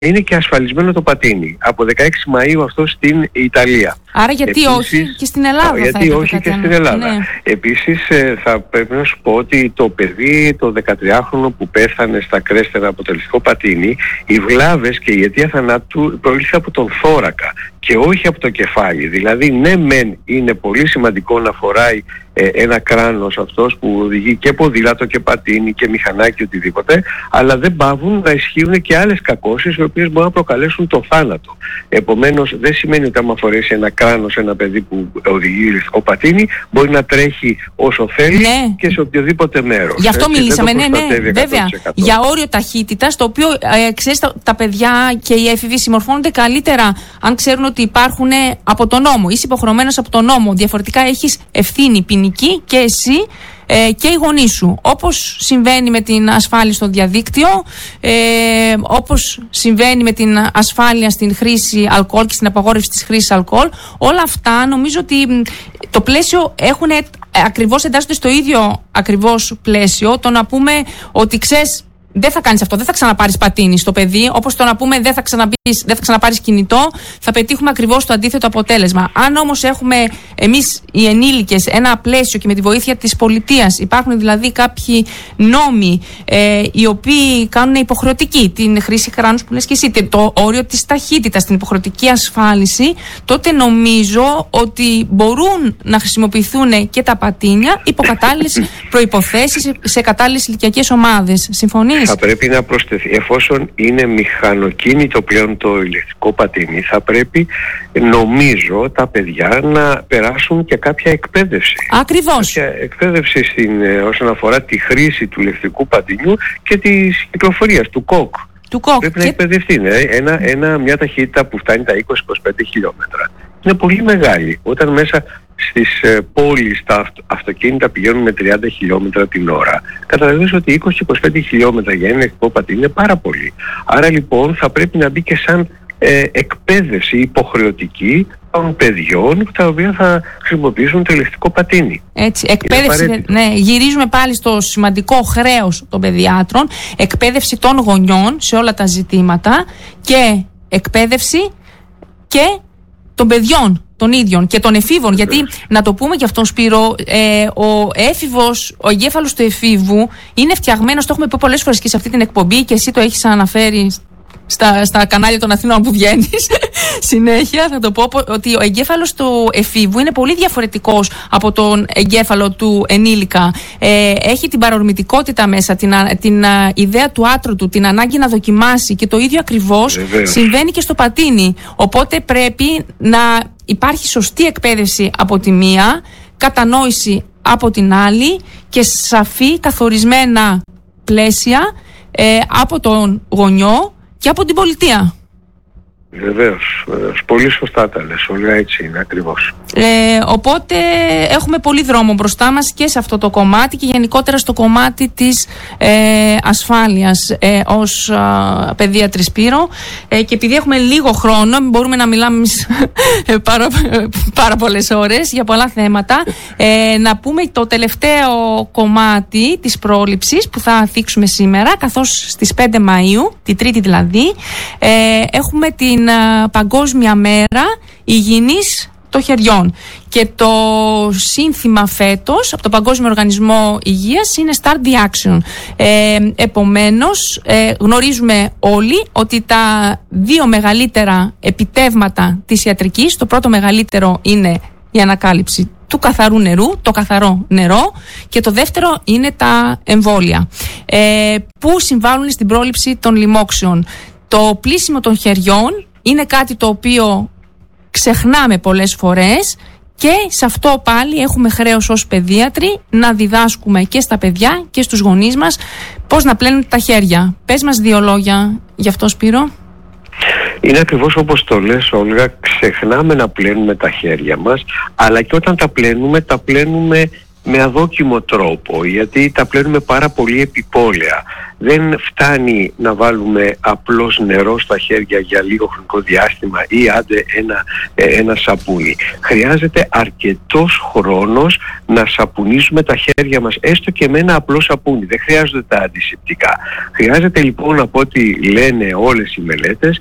είναι και ασφαλισμένο το πατίνι. Από 16 Μαΐου αυτό στην Ιταλία. Άρα γιατί επίσης, όχι και στην Ελλάδα? Γιατί όχι και στην Ελλάδα. Ναι. Επίσης θα πρέπει να σου πω ότι το παιδί, το 13χρονο που πέθανε στα Κρέστερα από το ελευθερικό πατίνι, οι βλάβες και η αιτία θανάτου προήλθε από τον θώρακα και όχι από το κεφάλι. Δηλαδή ναι μεν είναι πολύ σημαντικό να φοράει ένα κράνος αυτός που οδηγεί και ποδήλατο και πατίνι και μηχανάκι οτιδήποτε, αλλά δεν παύουν να ισχύουν και άλλες κακώσεις οι οποίες μπορούν να προκαλέσουν το θάνατο. Επομένως δεν σημαίνει ότι άμα φορέσει ένα κράνος ένα παιδί που οδηγεί ελευθερικό πατίνι μπορεί να τρέχει όσο θέλει και σε οποιοδήποτε μέρος. Γι' αυτό μιλήσαμε, ναι, βέβαια. Για όριο ταχύτητας, το οποίο ξέρεις, τα παιδιά και οι έφηβοι συμμορφώνονται καλύτερα αν ξέρουν ότι υπάρχουν από τον νόμο. Είσαι υποχρεωμένος από τον νόμο. Διαφορετικά έχεις ευθύνη ποινική και εσύ και οι γονείς σου. Όπως συμβαίνει με την ασφάλεια στο διαδίκτυο, όπως συμβαίνει με την ασφάλεια στην χρήση αλκοόλ και στην απαγόρευση της χρήσης αλκοόλ, όλα αυτά νομίζω ότι το πλαίσιο έχουν ακριβώς εντάσσονται στο ίδιο ακριβώς πλαίσιο. Το να πούμε ότι ξέρεις, δεν θα κάνεις αυτό, δεν θα ξαναπάρεις πατίνι στο παιδί, όπως το να πούμε δεν θα ξαναπάρεις κινητό, θα πετύχουμε ακριβώς το αντίθετο αποτέλεσμα. Αν όμως έχουμε εμείς οι ενήλικες ένα πλαίσιο και με τη βοήθεια της πολιτείας, υπάρχουν δηλαδή κάποιοι νόμοι οι οποίοι κάνουν υποχρεωτική την χρήση κράνους που λες και εσύ, το όριο της ταχύτητας, την υποχρεωτική ασφάλιση, τότε νομίζω ότι μπορούν να χρησιμοποιηθούν και τα πατίνια υπό κατάλληλες προϋποθέσεις σε κατάλληλες ηλικιακές ομάδες. Συμφωνείς? Θα πρέπει να προσθεθεί, εφόσον είναι μηχανοκίνητο πλέον το ηλεκτρικό πατίνι, θα πρέπει νομίζω τα παιδιά να περάσουν και κάποια εκπαίδευση. Ακριβώς. Κάποια εκπαίδευση όσον αφορά τη χρήση του ηλεκτρικού πατινιού και της κυκλοφορίας, του κοκ. Πρέπει να εκπαιδευτεί. Μια ταχύτητα που φτάνει τα 20-25 χιλιόμετρα. Είναι πολύ μεγάλη. Όταν μέσα στις πόλεις τα αυτοκίνητα πηγαίνουν με 30 χιλιόμετρα την ώρα, καταλαβαίνεις ότι 20-25 χιλιόμετρα για ένα ηλεκτρικό πατίνι είναι πάρα πολύ. Άρα λοιπόν θα πρέπει να μπει και σαν εκπαίδευση υποχρεωτική των παιδιών τα οποία θα χρησιμοποιήσουν το ηλεκτρικό πατίνι. Έτσι, εκπαίδευση, ναι, γυρίζουμε πάλι στο σημαντικό χρέος των παιδιάτρων, εκπαίδευση των γονιών σε όλα τα ζητήματα και εκπαίδευση και των παιδιών των ίδιων και των εφήβων. Γιατί να το πούμε και αυτό, Σπύρο, ο εγκέφαλος του εφήβου είναι φτιαγμένος, το έχουμε πει πολλές φορές και σε αυτή την εκπομπή και εσύ το έχεις αναφέρει στα κανάλια των Αθηνών που βγαίνεις συνέχεια, θα το πω ότι ο εγκέφαλος του εφήβου είναι πολύ διαφορετικός από τον εγκέφαλο του ενήλικα. Έχει την παρορμητικότητα μέσα, την ιδέα του άτρωτου, την ανάγκη να δοκιμάσει, και το ίδιο ακριβώς συμβαίνει και στο πατίνι. Οπότε πρέπει να υπάρχει σωστή εκπαίδευση από τη μία, κατανόηση από την άλλη και σαφή καθορισμένα πλαίσια από τον γονιό και από την πολιτεία. Βεβαίως. Πολύ σωστά τα λες, Όλγα, έτσι είναι ακριβώς. Οπότε έχουμε πολύ δρόμο μπροστά μας και σε αυτό το κομμάτι και γενικότερα στο κομμάτι της ασφάλειας ως παιδίατρη, Σπύρο. Και επειδή έχουμε λίγο χρόνο, μπορούμε να μιλάμε πάρα πολλές ώρες για πολλά θέματα, να πούμε το τελευταίο κομμάτι της πρόληψης που θα θίξουμε σήμερα, καθώς στις 5 Μαΐου, την Τρίτη δηλαδή, έχουμε την Παγκόσμια Μέρα Υγιεινής των Χεριών. Και το σύνθημα φέτος από το Παγκόσμιο Οργανισμό Υγείας είναι Start the Action. Επομένως, γνωρίζουμε όλοι ότι τα δύο μεγαλύτερα επιτεύγματα της ιατρικής, το πρώτο μεγαλύτερο είναι η ανακάλυψη του καθαρού νερού, το καθαρό νερό, και το δεύτερο είναι τα εμβόλια που συμβάλλουν στην πρόληψη των λοιμόξεων. Το πλύσιμο των χεριών είναι κάτι το οποίο ξεχνάμε πολλές φορές και σε αυτό πάλι έχουμε χρέος ως παιδίατροι να διδάσκουμε και στα παιδιά και στους γονείς μας πώς να πλένουν τα χέρια. Πες μας δύο λόγια γι' αυτό, Σπύρο. Είναι ακριβώς όπως το λες, Όλγα, ξεχνάμε να πλένουμε τα χέρια μας, αλλά και όταν τα πλένουμε με αδόκιμο τρόπο, γιατί τα πλένουμε πάρα πολύ επιπόλαια. Δεν φτάνει να βάλουμε απλώς νερό στα χέρια για λίγο χρονικό διάστημα ή άντε ένα σαπούνι. Χρειάζεται αρκετός χρόνος να σαπουνίζουμε τα χέρια μας, έστω και με ένα απλό σαπούνι. Δεν χρειάζονται τα αντισηπτικά. Χρειάζεται λοιπόν, από ό,τι λένε όλες οι μελέτες,